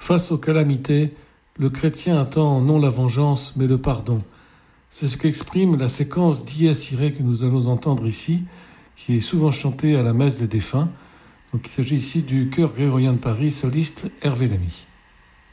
Face aux calamités, le chrétien attend non la vengeance, mais le pardon. C'est ce qu'exprime la séquence Dies Irae que nous allons entendre ici, qui est souvent chantée à la messe des défunts. Donc, il s'agit ici du chœur grégorien de Paris, soliste Hervé Lamy.